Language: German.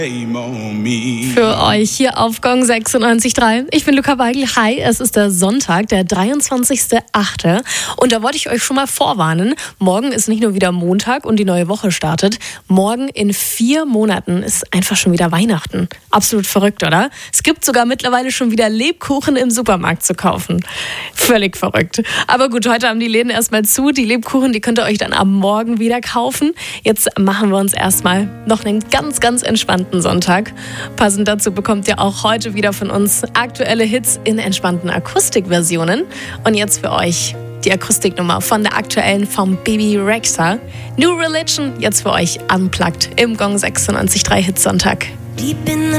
Für euch hier auf Gong 96.3. Ich bin Luca Weigel. Hi, es ist der Sonntag, der 23.8. Und da wollte ich euch schon mal vorwarnen. Morgen ist nicht nur wieder Montag und die neue Woche startet. Morgen in 4 Monaten ist einfach schon wieder Weihnachten. Absolut verrückt, oder? Es gibt sogar mittlerweile schon wieder Lebkuchen im Supermarkt zu kaufen. Völlig verrückt. Aber gut, heute haben die Läden erstmal zu. Die Lebkuchen, die könnt ihr euch dann am Morgen wieder kaufen. Jetzt machen wir uns erstmal noch einen ganz, ganz entspannten Sonntag. Passend dazu bekommt ihr auch heute wieder von uns aktuelle Hits in entspannten Akustikversionen. Und jetzt für euch die Akustiknummer von der aktuellen vom Baby Rexha. New Religion, jetzt für euch unplugged im Gong 96.3 Hitsonntag. Deep in the